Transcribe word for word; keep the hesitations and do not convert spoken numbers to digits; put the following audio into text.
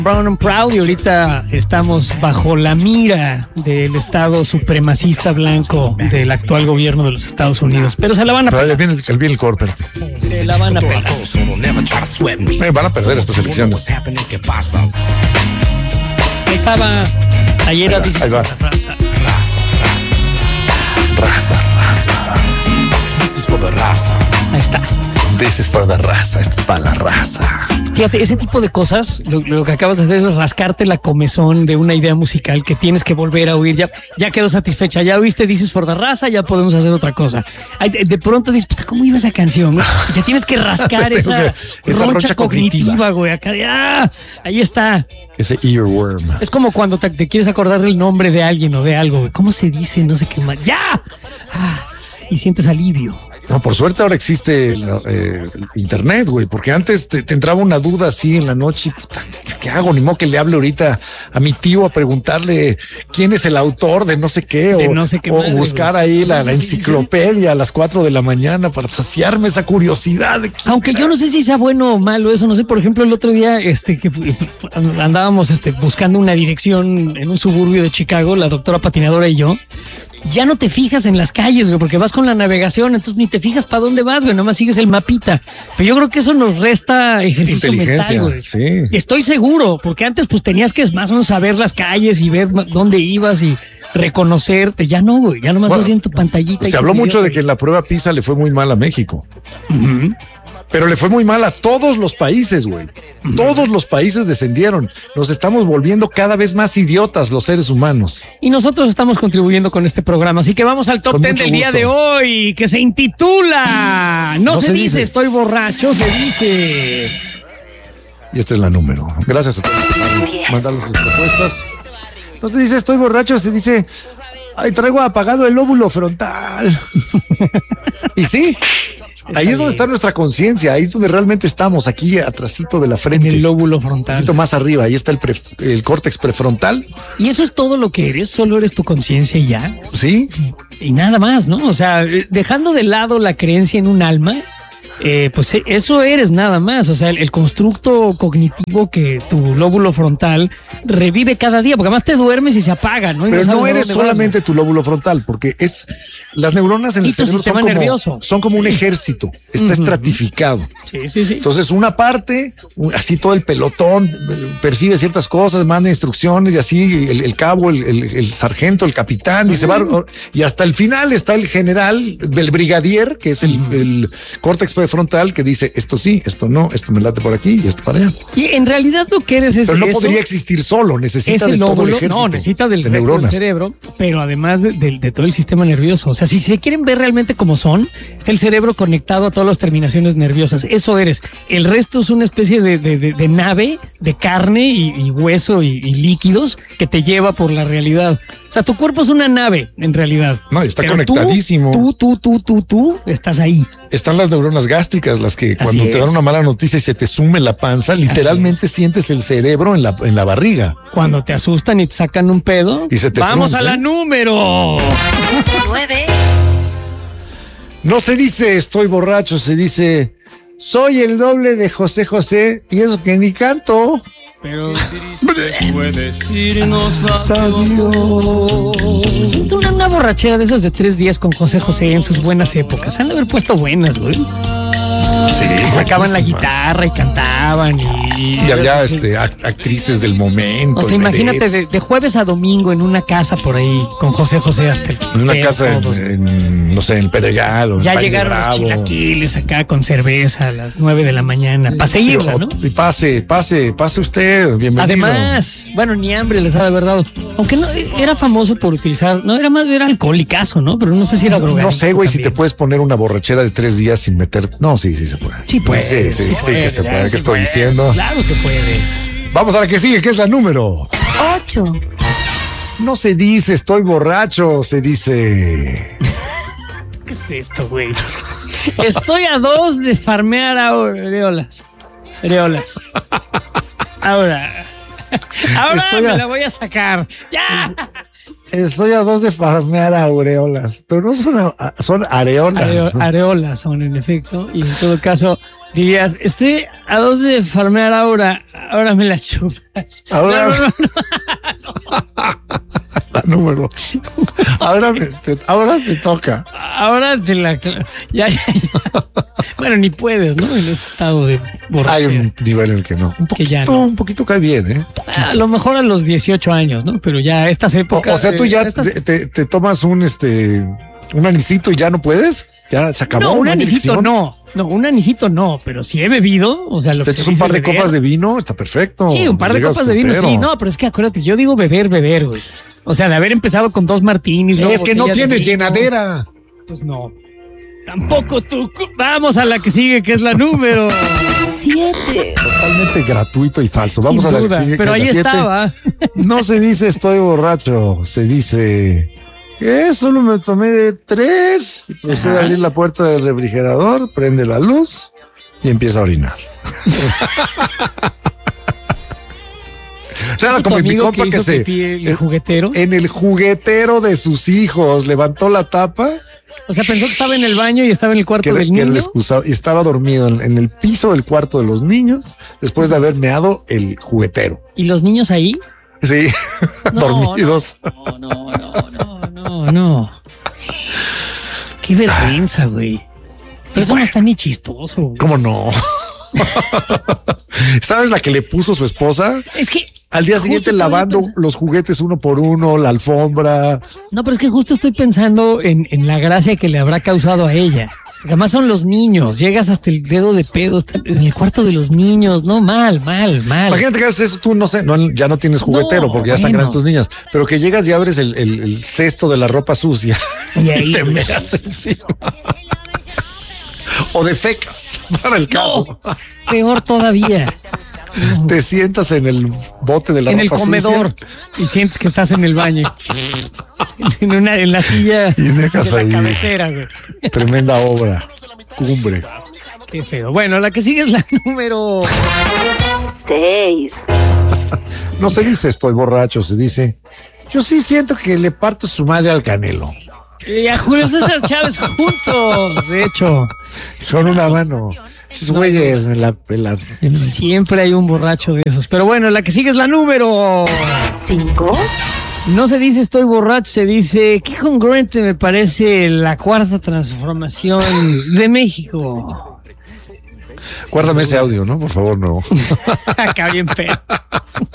Brown and Proud, y ahorita estamos bajo la mira del Estado supremacista blanco del actual gobierno de los Estados Unidos. Pero se la van a perder. Viene el, viene el core, se la van a perder. Eh, van a perder estas elecciones. Estaba ayer a This is for the Raza. Raza, raza. This is for the raza. Ahí está. This is for the raza. Esto es para la raza. Fíjate, ese tipo de cosas, lo, lo que acabas de hacer es rascarte la comezón de una idea musical que tienes que volver a oír. Ya, ya quedó satisfecha, ya oíste This is for the Raza, ya podemos hacer otra cosa. Ay, de, de pronto dices, puta, ¿cómo iba esa canción? Y te tienes que rascar esa, que, esa roncha, roncha cognitiva, cognitiva, güey. Acá, ah, ahí está. Ese earworm. Es como cuando te, te quieres acordar del nombre de alguien o de algo, güey. ¿Cómo se dice? No sé qué más. ¡Ya! Ah, y sientes alivio. No, por suerte ahora existe eh, internet, güey, porque antes te, te entraba una duda así en la noche, puta, ¿qué hago? Ni modo que le hable ahorita a mi tío a preguntarle quién es el autor de no sé qué, de o, no sé qué o madre, buscar güey. ahí la, la enciclopedia a las cuatro de la mañana para saciarme esa curiosidad. De Aunque yo no sé si sea bueno o malo eso, no sé, por ejemplo, el otro día este que andábamos este, buscando una dirección en un suburbio de Chicago, la doctora patinadora y yo. Ya no te fijas en las calles, güey, porque vas con la navegación, entonces ni te fijas para dónde vas, güey, nomás sigues el mapita. Pero yo creo que eso nos resta ejercicio mental, güey. Sí. Estoy seguro, porque antes pues tenías que más o menos saber las calles y ver dónde ibas y reconocerte. Ya no, güey, ya nomás bueno, vas en tu pantallita. Se habló mucho de que en la prueba PISA le fue muy mal a México. Uh-huh. Pero le fue muy mal a todos los países, güey. Uh-huh. Todos los países descendieron. Nos estamos volviendo cada vez más idiotas los seres humanos. Y nosotros estamos contribuyendo con este programa. Así que vamos al top ten del gusto. Día de hoy, que se intitula No, no se, se dice, dice estoy borracho, se dice. Y esta es la número. Gracias a todos por mandar sus propuestas. No se dice estoy borracho, se dice ay, traigo apagado el lóbulo frontal. Y sí. Ahí es donde está nuestra conciencia, ahí es donde realmente estamos, aquí atrasito de la frente. En el lóbulo frontal. Un poquito más arriba, ahí está el, pre, el córtex prefrontal. ¿Y eso es todo lo que eres? ¿Solo eres tu conciencia y ya? Sí. Y nada más, ¿no? O sea, dejando de lado la creencia en un alma, eh, pues eso eres nada más. O sea, el, el constructo cognitivo que tu lóbulo frontal revive cada día, porque además te duermes y se apaga, ¿no? Y Pero no, no eres solamente vas, tu lóbulo frontal, porque es las neuronas en el cerebro son como, son como un ejército, está uh-huh. estratificado. Sí, sí, sí. Entonces una parte, así todo el pelotón percibe ciertas cosas, manda instrucciones y así el, el cabo, el, el, el sargento, el capitán uh-huh. y se va y hasta el final está el general, el brigadier, que es el, uh-huh. el córtex prefrontal que dice esto sí, esto no, esto me late por aquí y esto para allá. Y en realidad lo que eres es pero no eso, podría existir solo, necesita de lóbulo, todo el ejército. No, necesita del de resto neuronas. del cerebro, pero además de, de, de todo el sistema nervioso. O sea, si se quieren ver realmente como son, está el cerebro conectado a todas las terminaciones nerviosas. Eso eres. El resto es una especie de, de, de, de nave de carne y, y hueso y, y líquidos que te lleva por la realidad. O sea, tu cuerpo es una nave, en realidad. No, está pero conectadísimo. Tú, tú, tú, tú, tú, estás ahí. Están las neuronas gástricas, las que Así cuando es. te dan una mala noticia y se te sume la panza, literalmente sientes el cerebro en la, en la barriga. Cuando te asustan y te sacan un pedo, y se te vamos frunce. a la número nueve. No se dice estoy borracho, se dice soy el doble de José José y eso que ni canto. Pero puedes irnos siento una, una borrachera de esas de tres días con José José en sus buenas épocas. Han de haber puesto buenas, güey. Sí, sacaban la guitarra y cantaban y, y había este, act- actrices del momento. O sea, imagínate de, de jueves a domingo en una casa por ahí con José José hasta en una casa en, en, no sé, en Pedregal o en ya Valle llegaron de los Bravo. chilaquiles acá con cerveza a las nueve de la mañana para seguirla, ¿no? Y pase, pase, pase usted, bienvenido. Además, bueno, ni hambre les ha de haber dado. Aunque no, era famoso por utilizar, no, era más, era alcoholicazo, ¿no? Pero no sé si era droga. No sé, güey, si te puedes poner una borrachera de tres días sin meter. No, sí, sí se puede. Sí, puedes. Sí, sí, sí, sí que se puede. ¿Qué estoy puedes, diciendo? Claro que puedes. Vamos a la que sigue, que es la número ocho. No se dice estoy borracho, se dice. ¿Qué es esto, güey? Estoy a dos de farmear areolas. Areolas. Ahora. Ahora Estoy me a- la voy a sacar. ¡Ya! Estoy a dos de farmear aureolas, pero no son, a- son areolas. Areo- ¿no? areolas son, en efecto. Y en todo caso, Dirías, estoy a dos de farmear ahora, ahora me la chupas. Ahora, No, no, no, la número. Ahora, me- te, ahora te toca. ahora te la... Ya, ya, ya. Bueno, ni puedes, ¿no? En ese estado de Hay borrachera. un nivel en el que no. Un Que poquito, ya no. un poquito cae bien, ¿eh? A lo mejor a los dieciocho años, ¿no? Pero ya estas O, épocas... o sea, tú eh, ya estas- te, te- te tomas un este un anisito y ya no puedes. Ya se acabó. No, un hay anisito elección. no. No, un anisito no, pero si he bebido, o sea, lo Te que se echas un dice par de beber. copas de vino, está perfecto. Sí, un par de Llegas copas de vino, entero. sí. No, pero es que acuérdate, yo digo beber, beber, güey. O sea, de haber empezado con dos martinis. luego Es que no botella de tienes vino, llenadera. Pues no. Tampoco tú. Vamos a la que sigue, que es la número. siete, Totalmente gratuito y falso. Vamos Sin a la duda, que sigue. pero que es ahí la siete. estaba. No se dice estoy borracho, se dice que solo me tomé de tres y procede a abrir la puerta del refrigerador, prende la luz y empieza a orinar. Nada Tu como mi amigo compa que que hizo se pipí, el juguetero. en el juguetero de sus hijos levantó la tapa O sea, pensó que estaba en el baño y estaba en el cuarto que, del que era el niño. excusado y estaba dormido en, en el piso del cuarto de los niños después de haber meado el juguetero. Y los niños ahí. Sí, No, dormidos. No, no, no, no, no, no. Qué vergüenza, güey. Pero eso no está ni chistoso, güey. ¿Cómo no? ¿Sabes la que le puso su esposa? Es que Al día justo siguiente estaba lavando yo pens- los juguetes uno por uno, la alfombra. No, pero es que justo estoy pensando en, en la gracia que le habrá causado a ella. Porque además son los niños, llegas hasta el dedo de pedo, está en el cuarto de los niños, no, mal, mal, mal. Imagínate que haces eso, tú no sé, no, ya no tienes juguetero No, porque ya están bueno. grandes tus niñas, pero que llegas y abres el, el- el cesto de la ropa sucia Y ahí, te güey. meas encima. O de fecas, para el caso. No, peor todavía. No. Te sientas en el bote de la En el ropa comedor sucia y sientes que estás en el baño. En, una, en la silla Y dejas de la ahí. cabecera, güey. Tremenda obra, cumbre. Qué feo. Bueno, la que sigue es la número. seis, No se dice estoy borracho, se dice yo sí siento que le parto su madre al Canelo. Y a Julio César Chávez juntos, de hecho. Con una mano. Esos güeyes me la pelan. Siempre hay un borracho de esos. Pero bueno, la que sigue es la número. cinco, No se dice estoy borracho, se dice qué congruente me parece la cuarta transformación de México. Guárdame ese audio, ¿no? Por favor, no. Acá bien feo.